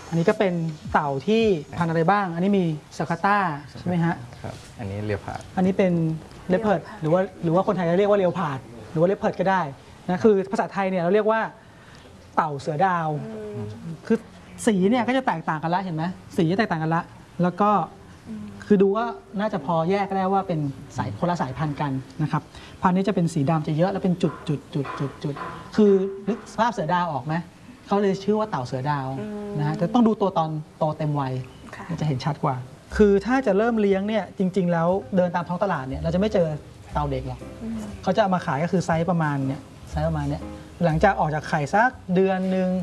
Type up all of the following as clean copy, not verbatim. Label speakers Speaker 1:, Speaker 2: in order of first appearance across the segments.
Speaker 1: อันนี้ก็เป็นเต่าที่พันธุ์อะไรบ้างอันนี้มีซาคาต้าใช่ไหมฮะ
Speaker 2: ครับอันนี้เลียวผาด
Speaker 1: อันนี้เป็นเลปเพิร์ดหรือว่าคนไทยเรียกว่าเลียวผาดหรือว่าเลปเพิร์ดก็ได้นะคือภาษาไทยเนี่ยเราเรียกว่าเต่าเสือดาวคือสีเนี่ยก็จะแตกต่างกันละเห็นไหมสีจะแตกต่างกันละแล้วก็คือดูว่าน่าจะพอแยกได้ว่าเป็นสายคนละสายพันธุ์กันนะครับพันธุ์นี้จะเป็นสีดำจะเยอะแล้วเป็นจุดคือนึกสภาพเสือดาวออกไหมเขาเลยชื่อว่าเต่าเสือดาวนะฮะแต่ต้องดูตัวตอนโตเต็มวัยจะเห็นชัดกว่าคือถ้าจะเริ่มเลี้ยงเนี่ยจริงๆแล้วเดินตามท้องตลาดเนี่ยเราจะไม่เจอเต่าเด็กหรอกเขาจะเอามาขายก็คือไซส์ประมาณเนี่ยหลังจากออกจากไข่สักเดือนหนึ่ง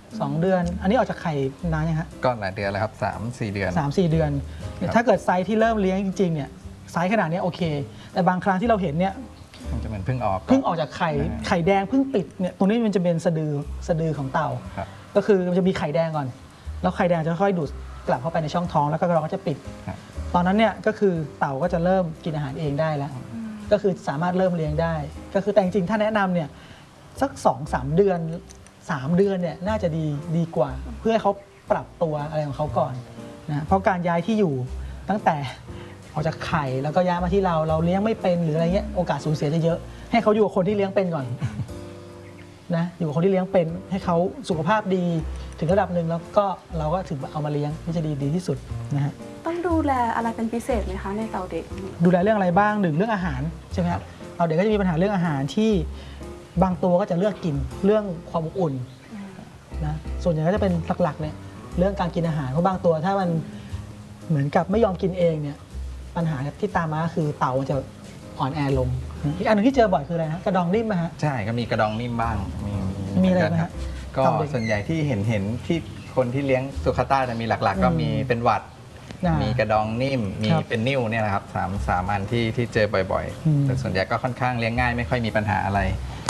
Speaker 1: 2 เดือนอันนี้ออกจากไข่นานยังฮะ
Speaker 2: ก็หลายเดือนแล้วครับ3-4 เดือน
Speaker 1: 3-4 เดือนถ้าเกิดไซส์ที่เริ่มเลี้ยงจริงๆเนี่ยไซส์ขนาดนี้โอเคแต่บางครั้งที่เราเห็นเนี่ย
Speaker 2: มันจะเหมือนเพิ่งออก
Speaker 1: จากไข่แดงเพิ่งปิดเนี่ยตรงนี้มันจะเป็นสะดือของเต่าก็คือมันจะมีไข่แดงก่อนแล้วไข่แดงจะค่อยดูดกลับเข้าไปในช่องท้องแล้วก็เราก็จะปิดตอนนั้นเนี่ยก็คือเต่าก็จะเริ่มกินอาหารเองได้แล้วก็คือสามารถเริ่มเลี้ยงได้ก็คือแต่จริงๆถ้าแนะนำเนี่ยสัก 2-3 เดือน3 เดือนเนี่ยน่าจะดีกว่าเพื่อให้เขาปรับตัวอะไรของเขาก่อนนะเพราะการย้ายที่อยู่ตั้งแต่ออกจากไข่แล้วก็ย้ายมาที่เราเลี้ยงไม่เป็นหรืออะไรเงี้ยโอกาสสูญเสียจะเยอะให้เขาอยู่กับคนที่เลี้ยงเป็นก่อนนะอยู่กับคนที่เลี้ยงเป็นให้เขาสุขภาพดีถึงระดับหนึ่งแล้วก็เราก็ถึงเอามาเลี้ยงที่จะดีที่สุดนะฮะ
Speaker 3: ต้องดูแลอะไรเป็นพิเศษไหมคะในเต่าเด็ก
Speaker 1: ดูแลเรื่องอะไรบ้าง1เรื่องอาหารใช่ไหมครับเต่าเด็กก็จะมีปัญหาเรื่องอาหารที่บางตัวก็จะเลือกกินเรื่องความอบอุ่นนะส่วนใหญ่ก็จะเป็นหลักๆเนี่ยเรื่องการกินอาหารเพราะบางตัวถ้ามันเหมือนกับไม่ยอมกินเองเนี่ยปัญหาที่ตามมาคือเต่ามันจะอ่อนแอลงอีกอันนึงที่เจอบ่อยคืออะไรนะกระดองนิ่มไหมฮะ
Speaker 2: ใช่ก็มีกระดองนิ่มบ้าง
Speaker 1: มีอะไรไหมฮะ
Speaker 2: ก็ส่วนใหญ่ที่เห็นที่คนที่เลี้ยงสุขาต้าจะมีหลักๆก็มีเป็นหวัดมีกระดองนิ่มมีเป็นนิ่วเนี่ยนะครับ3 อันที่เจอบ่อยๆแต่ส่วนใหญ่ก็ค่อนข้างเลี้ยงง่ายไม่ค่อยมีปัญหาอะไร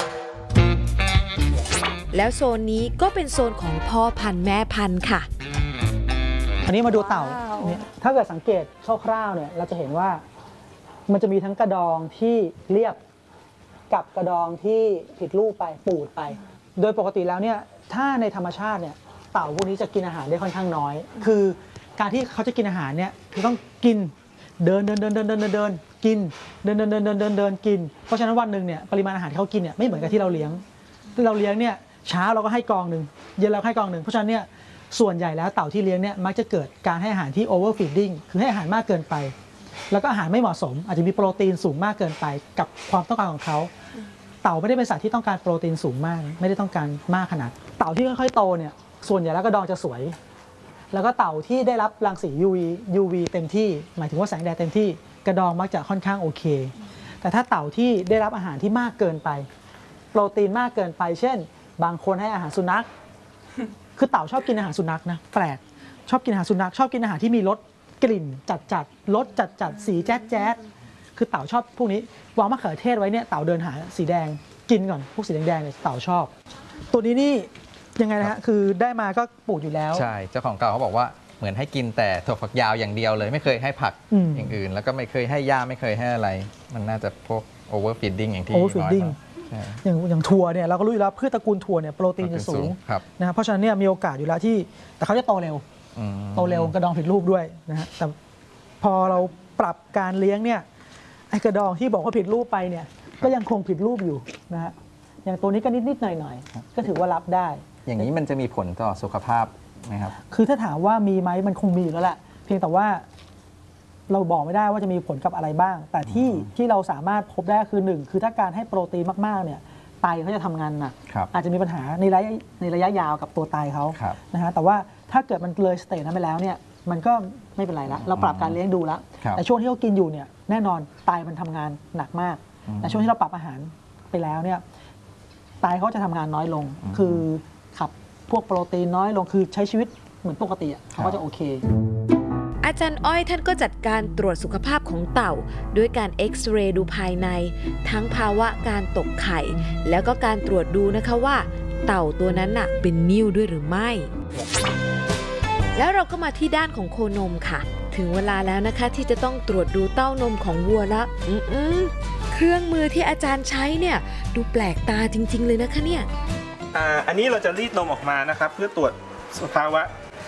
Speaker 4: แล้วโซนนี้ก็เป็นโซนของพ่อพันธุ์แม่พันธุ์ค่ะ
Speaker 1: อันนี้มาดูเต่าเนี่ยถ้าเกิดสังเกตคร่าวๆเนี่ยเราจะเห็นว่ามันจะมีทั้งกระดองที่เรียบกับกระดองที่ผิดรูปไปปูดไปโดยปกติแล้วเนี่ยถ้าในธรรมชาติเนี่ยเต่าพวกนี้จะกินอาหารได้ค่อนข้างน้อยคือการที่เขาจะกินอาหารเนี่ยคือต้องกินเดินกินเดินกินเพราะฉะนั้นวันหนึ่งเนี่ยปริมาณอาหารที่เขากินเนี่ยไม่เหมือนกับที่เราเลี้ยงเนี่ยเช้าเราก็ให้กองหนึ่งเย็นเราให้กองหนึ่งเพราะฉะนั้นเนี่ยส่วนใหญ่แล้วเต่าที่เลี้ยงเนี่ยมักจะเกิดการให้อาหารที่ overfeeding คือให้อาหารมากเกินไปแล้วก็อาหารไม่เหมาะสมอาจจะมีโปรตีนสูงมากเกินไปกับความต้องการของเขาเต่าไม่ได้เป็นสัตว์ที่ต้องการโปรตีนสูงมากไม่ได้ต้องการมากขนาดเต่าที่ค่อยๆโตเนี่ยส่วนใหญ่แล้วกระดองจะสวยแล้วก็เต่าที่ได้รับรังสี UV เต็มที่หมายถึงว่าแสงแดดเต็มที่กระดองมักจะค่อนข้างโอเคแต่ถ้าเต่าที่ได้รับอาหารที่มากเกินไปโปรตีนมากเกินไปเช่นบางคนให้อาหารสุนัขคือเต่าชอบกินอาหารสุนัขนะแปลกชอบกินอาหารสุนัขชอบกินอาหารที่มีรสกลิ่นจัดรสจัดสีแจ๊ดคือเต่าชอบพวกนี้วางมะเขือเทศไว้เนี่ยเต่าเดินหาสีแดงกินก่อนพวกสีแดงเนี่ยเต่าชอบตัวนี้นี่ยังไงนะฮะคือได้มาก็ปลูกอยู่แล้ว
Speaker 2: ใช่เจ้าของเก่าเขาบอกว่าเหมือนให้กินแต่ถั่วฝักยาวอย่างเดียวเลยไม่เคยให้ผักอย่างอื่นแล้วก็ไม่เคยให้หญ้าไม่เคยให้อะไรมันน่าจะพวก overfeeding อย่างที่
Speaker 1: อย่างถั่วเนี่ยเราก็รู้อยู่แล้วพืชตระกูลถั่วเนี่ยโปรตีนจะสูงนะครับเพราะฉะนั้นเนี่ยมีโอกาสอยู่แล้วที่แต่เขาจะโตเร็วกระดองผิดรูปด้วยนะฮะแต่พอเราปรับการเลี้ยงเนี่ยไอ้กระดองที่บอกว่าผิดรูปไปเนี่ยก็ยังคงผิดรูปอยู่นะฮะอย่างตัวนี้ก็นิดหน่อยก็ถือว่ารับได้
Speaker 2: อย่างนี้มันจะมีผลต่อสุขภาพไหมครับ
Speaker 1: คือถ้าถามว่ามีไหมมันคงมีอยู่แล้วแหละเพียงแต่ว่าเราบอกไม่ได้ว่าจะมีผลกับอะไรบ้างแต่ที่เราสามารถพบได้คือ1คือถ้าการให้โปรตีนมากๆเนี่ยไตเขาจะทำงานหนักอาจจะมีปัญหาในระยะยาวกับตัวไตเขานะฮะแต่ว่าถ้าเกิดมันเลยสเตจนั้นไปแล้วเนี่ยมันก็ไม่เป็นไรละเราปรับการเลี้ยงดูแล้วแต่ช่วงที่เขากินอยู่เนี่ยแน่นอนไตมันทำงานหนักมากแต่ช่วงที่เราปรับอาหารไปแล้วเนี่ยไตเขาจะทำงานน้อยลงคือขับพวกโปรตีนน้อยลงคือใช้ชีวิตเหมือนปกติเขาก็จะโอเค
Speaker 4: อาจารย์อ้อยท่านก็จัดการตรวจสุขภาพของเต่าด้วยการเอ็กซเรย์ดูภายในทั้งภาวะการตกไข่แล้วก็การตรวจดูนะคะว่าเต่าตัวนั้นน่ะเป็นนิ่วด้วยหรือไม่แล้วเราก็มาที่ด้านของโคนมค่ะถึงเวลาแล้วนะคะที่จะต้องตรวจดูเต้านมของวัวละเครื่องมือที่อาจารย์ใช้เนี่ยดูแปลกตาจริงๆเลยนะคะเนี่ย
Speaker 5: อันนี้เราจะรีดนมออกมานะครับเพื่อตรวจสภาวะ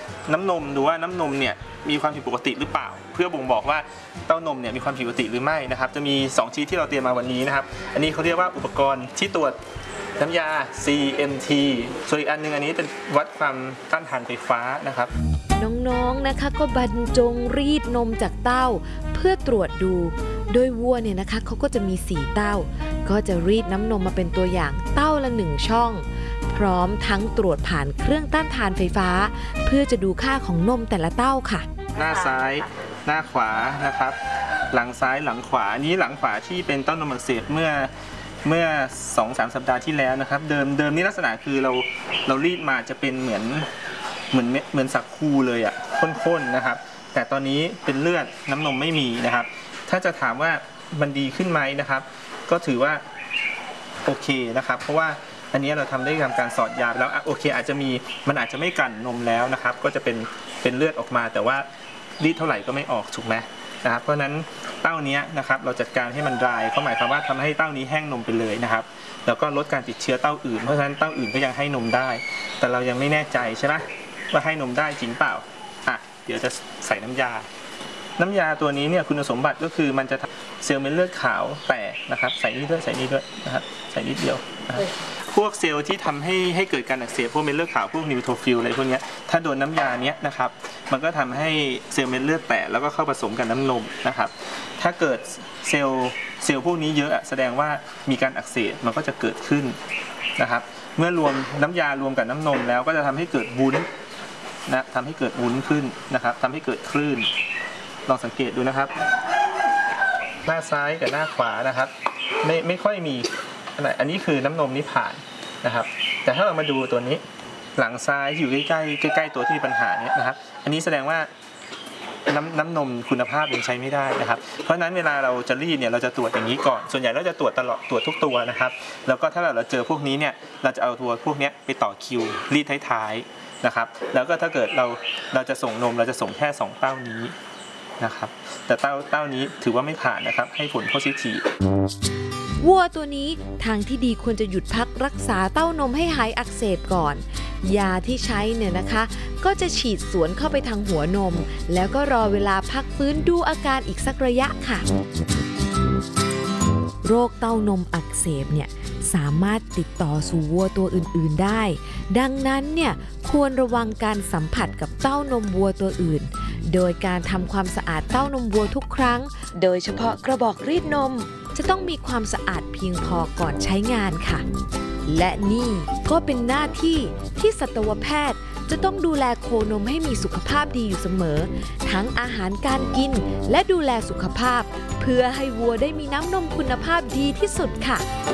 Speaker 5: น้ำนมดูว่าน้ำนมเนี่ยมีความผิดปกติหรือเปล่าเพื่อบ่งบอกว่าเต้านมเนี่ยมีความผิดปกติหรือไม่นะครับจะมี2ชิ้นที่เราเตรียมมาวันนี้นะครับอันนี้เขาเรียกว่าอุปกรณ์ที่ตรวจน้ำยา CMT ส่วนอีกอันนึงอันนี้เป็นวัดความต้านทานไฟฟ้านะครับ
Speaker 4: น้องๆนะคะก็บรรจงรีดนมจากเต้าเพื่อตรวจดูโดยวัวเนี่ยนะคะเขาก็จะมี4เต้าก็จะรีดน้ำนมมาเป็นตัวอย่างเต้าละ1ช่องพร้อมทั้งตรวจผ่านเครื่องต้านทานไฟฟ้าเพื่อจะดูค่าของนมแต่ละเต้าค่ะ
Speaker 5: หน้าซ้ายหน้าขวานะครับหลังซ้ายหลังขวานี้หลังขวาที่เป็นเต้านมอักเสบเมื่อ 2-3 สัปดาห์ที่แล้วนะครับเดิมนี่ลักษณะคือเรารีดมาจะเป็นเหมือนสักคูเลยอ่ะข้นๆนะครับแต่ตอนนี้เป็นเลือดน้ำนมไม่มีนะครับถ้าจะถามว่ามันดีขึ้นไหมนะครับก็ถือว่าโอเคนะครับเพราะว่าอันนี้เราทำได้ทำการสอดยาแล้วโอเคอาจจะไม่กลั่นนมแล้วนะครับก็จะเป็นเลือดออกมาแต่ว่ารีดเท่าไหร่ก็ไม่ออกถูกไหมนะครับเพราะฉะนั้นเต้านี้นะครับเราจัดการให้มันดรายก็หมายความว่าทำให้เต้านี้แห้งนมไปเลยนะครับแล้วก็ลดการติดเชื้อเต้าอื่นเพราะฉะนั้นเต้าอื่นก็ยังให้นมได้แต่เรายังไม่แน่ใจใช่ไหมว่าให้นมได้จริงเปล่าเดี๋ยวจะใส่น้ำยาตัวนี้เนี่ยคุณสมบัติก็คือมันจะเซลล์เม็ดเลือดขาวแตกนะครับใส่นี่ด้วยนะครับใส่นิดเดียวนะครับพวกเซลล์ที่ทำให้เกิดการอักเสบพวกเม็ดเลือดขาวพวกนิวโทฟิลอะไรพวกนี้ถ้าโดนน้ำยาเนี้ยนะครับมันก็ทำให้เซลล์เม็ดเลือดแตกแล้วก็เข้าผสมกับน้ำนมนะครับถ้าเกิดเซลล์พวกนี้เยอะแสดงว่ามีการอักเสบมันก็จะเกิดขึ้นนะครับเมื่อรวมน้ำยารวมกับน้ำนมแล้วก็จะทำให้เกิดวุ้นนะทำให้เกิดวุ้นขึ้นนะครับทำให้เกิดคลื่นลองสังเกตดูนะครับหน้าซ้ายกับหน้าขวานะครับไม่ค่อยมีอันนี้คือน้ำนมนี่ผ่านนะครับแต่ถ้าเรามาดูตัวนี้หลังซ้ายอยู่ใกล้ตัวที่มีปัญหาเนี่ยนะครับอันนี้แสดงว่าน้ำนมคุณภาพยังใช้ไม่ได้นะครับเพราะฉะนั้นเวลาเราจะรีดเนี่ยเราจะตรวจอย่างนี้ก่อนส่วนใหญ่เราจะตรวจทุกตัวนะครับแล้วก็ถ้าเราเจอพวกนี้เนี่ยเราจะเอาตัวพวกนี้ไปต่อคิวรีดท้ายๆนะครับแล้วก็ถ้าเกิดเราจะส่งนมเราจะส่งแค่2เต้านี้นะครับแต่เต้านี้ถือว่าไม่ผ่านนะครับให้ผลโพซิทีฟ
Speaker 4: วัวตัวนี้ทางที่ดีควรจะหยุดพักรักษาเต้านมให้หายอักเสบก่อนยาที่ใช้เนี่ยนะคะก็จะฉีดสวนเข้าไปทางหัวนมแล้วก็รอเวลาพักฟื้นดูอาการอีกสักระยะค่ะโรคเต้านมอักเสบเนี่ยสามารถติดต่อสู่วัวตัวอื่นๆได้ดังนั้นเนี่ยควรระวังการสัมผัสกับเต้านมวัวตัวอื่นโดยการทำความสะอาดเต้านมวัวทุกครั้งโดยเฉพาะกระบอกรีดนมจะต้องมีความสะอาดเพียงพอก่อนใช้งานค่ะและนี่ก็เป็นหน้าที่ที่สัตวแพทย์จะต้องดูแลโคนมให้มีสุขภาพดีอยู่เสมอทั้งอาหารการกินและดูแลสุขภาพเพื่อให้วัวได้มีน้ำนมคุณภาพดีที่สุดค่ะ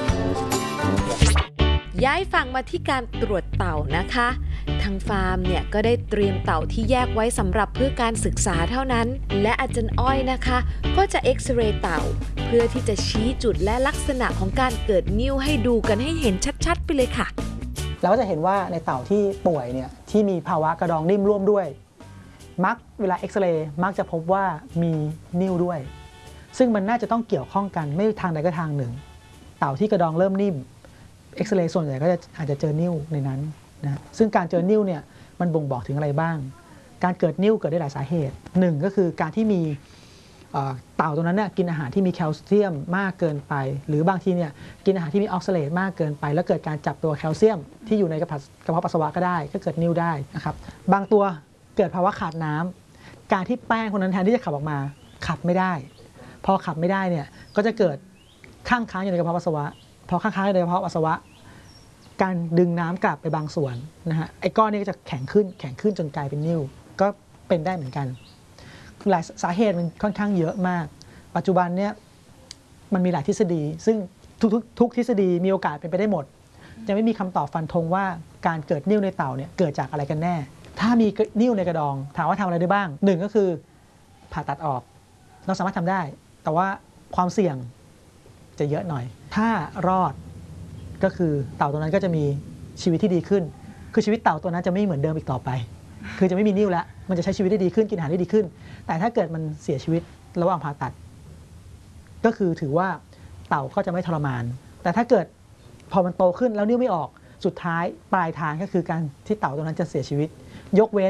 Speaker 4: ย้ายฝั่งมาที่การตรวจเต่านะคะทางฟาร์มเนี่ยก็ได้เตรียมเต่าที่แยกไว้สำหรับเพื่อการศึกษาเท่านั้นและอาจารย์อ้อยนะคะก็จะเอ็กซเรย์เต่าเพื่อที่จะชี้จุดและลักษณะของการเกิดนิ่วให้ดูกันให้เห็นชัดๆไปเลยค่ะ
Speaker 1: เราก็จะเห็นว่าในเต่าที่ป่วยเนี่ยที่มีภาวะกระดองนิ่มร่วมด้วยเวลาเอ็กซเรย์มักจะพบว่ามีนิ่วด้วยซึ่งมันน่าจะต้องเกี่ยวข้องกันไม่ทางใดก็ทางหนึ่งเต่าที่กระดองเริ่มนิ่มเอ็กซเรย์ส่วนใหญ่ก็อาจจะเจอนิ่วในนั้นนะซึ่งการเจอนิ่วเนี่ยมันบ่งบอกถึงอะไรบ้างการเกิดนิ่วเกิดได้หลายสาเหตุหนึ่งก็คือการที่มีเต่าตัวนั้นเนี่ยกินอาหารที่มีแคลเซียมมากเกินไปหรือบางทีเนี่ยกินอาหารที่มีออกซาเลตมากเกินไปแล้วเกิดการจับตัวแคลเซียมที่อยู่ในกระเพาะปัสสาวะก็ได้ก็เกิดนิ่วได้นะครับบางตัวเกิดภาวะขาดน้ำการที่แป้งคนนั้นแทนที่จะขับออกมาขับไม่ได้พอขับไม่ได้เนี่ยก็จะเกิดค้างอยู่ในกระเพาะปัสสาวะพอค้างอยู่ในกระเพาะปัสสาวะการดึงน้ำกลับไปบางส่วนนะฮะไอ้ก้อนนี้ก็จะแข็งขึ้นจนกลายเป็นนิ่วก็เป็นได้เหมือนกันหลายสาเหตุมันค่อนข้างเยอะมากปัจจุบันเนี่ยมันมีหลายทฤษฎีซึ่งทุกทฤษฎีมีโอกาสเป็นไปได้หมดจะไม่มีคำตอบฟันธงว่าการเกิดนิ่วในเต่าเนี่ยเกิดจากอะไรกันแน่ถ้ามีนิ่วในกระดองถามว่าทำอะไรได้บ้างหนึ่งก็คือผ่าตัดออกเราสามารถทำได้แต่ว่าความเสี่ยงจะเยอะหน่อยถ้ารอดก็คือเต่าตัวนั้นก็จะมีชีวิตที่ดีขึ้นคือชีวิตเต่าตัวนั้นจะไม่เหมือนเดิมอีกต่อไปคือจะไม่มีนิ่วแล้วมันจะใช้ชีวิตได้ดีขึ้นกินอาหารได้ดีขึ้นแต่ถ้าเกิดมันเสียชีวิตระหว่างผ่าตัดก็คือถือว่าเต่าก็จะไม่ทรมานแต่ถ้าเกิดพอมันโตขึ้นแล้วนิ่วไม่ออกสุดท้ายปลายทางก็คือการที่เต่าตัวนั้นจะเสียชีวิตยกเว้น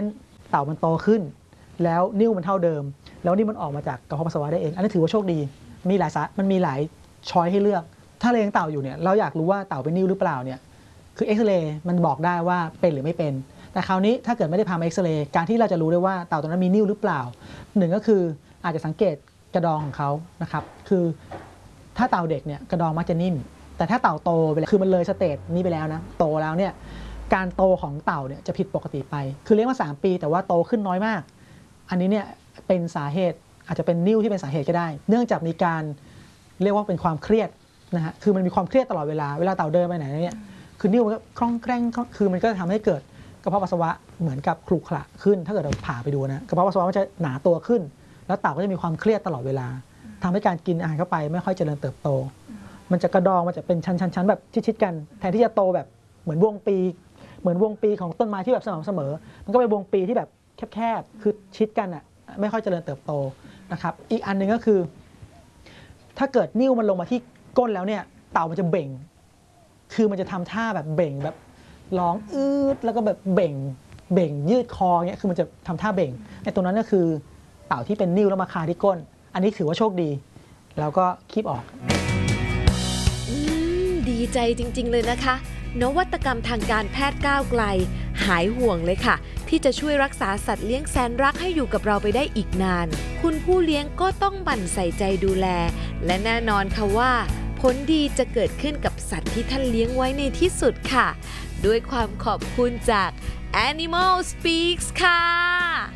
Speaker 1: เต่ามันโตขึ้น แล้วนิ้วมันเท่าเดิม แล้วนิ้วมันออกมาจากกระเพาะปัสสาวะได้เองอันนี้ถือว่าโชคดีมันมีหลายช้อยให้เลือกถ้าเลี้ยงเต่าอยู่เนี่ยเราอยากรู้ว่าเต่าเป็นนิ้วหรือเปล่าเนี่ยคือเอ็กซเรย์มันบอกได้ว่าเป็นหรือไม่เป็นแต่คราวนี้ถ้าเกิดไม่ได้พามาเอ็กซเรย์การที่เราจะรู้ได้ว่าเต่าตัวนั้นมีนิ้วหรือเปล่าหนึ่งก็คืออาจจะสังเกตกระดองของเขานะครับคือถ้าเต่าเด็กเนี่ยกระดองมักจะนิ่มแต่ถ้าเต่าโตไปแล้วคือมันเลยสเตจนี้ไปแล้วนะโตแล้วเนี่ยการโตของเต่าเนี่ยจะผิดปกติไปคือเลี้ยงมา3 ปีแต่ว่าโตขึ้นน้อยมากอันนี้เนี่ยเป็นสาเหตุอาจจะเป็นนิ้วที่เป็นสาเหตุก็ได้เนื่องจากมีการเรียกว่าเป็นความเครียดนะฮะคือมันมีความเครียดตลอดเวลาเต่าเดินไปไหนเนี่ยคือนิ้วมันก็คล่องแคล่งคือมันก็ทำให้เกิดกระเพาะปัสสาวะเหมือนกับขรุขระขึ้นถ้าเกิดเราผ่าไปดูนะกระเพาะปัสสาวะมันจะหนาตัวขึ้นแล้วเต่าก็จะมีความเครียดตลอดเวลาทำให้การกินอาหารเข้าไปไม่ค่อยเจริญเติบโตมันจะกระดองมันจะเป็นชั้นๆแบบชิดๆกันแทนที่จะโตแบบเหมือนวงปีของต้นไม้ที่แบบสม่ำเสมอมันก็เป็นวงปีที่แบบแคบๆคือชิดกันอ่ะไม่ค่อยเจริญเติบโตนะครับอีกอันนึงก็คือถ้าเกิดนิ้วมันลงมาที่ก้นแล้วเนี่ยเต่ามันจะเบ่งคือมันจะทำท่าแบบเบ่งแบบร้องอืดแล้วก็แบบเบ่งยืดคอเงี้ยคือมันจะทำท่าเบ่งในตรงนั้นก็คือเต่าที่เป็นนิ้วแล้วมาคาที่ก้นอันนี้ถือว่าโชคดีแล้วก็คีบออก
Speaker 4: ดีใจจริงๆเลยนะคะนวัตกรรมทางการแพทย์ก้าวไกลหายห่วงเลยค่ะที่จะช่วยรักษาสัตว์เลี้ยงแสนรักให้อยู่กับเราไปได้อีกนานคุณผู้เลี้ยงก็ต้องหมั่นใส่ใจดูแลและแน่นอนค่ะว่าผลดีจะเกิดขึ้นกับสัตว์ที่ท่านเลี้ยงไว้ในที่สุดค่ะด้วยความขอบคุณจาก Animal Speaks ค่ะ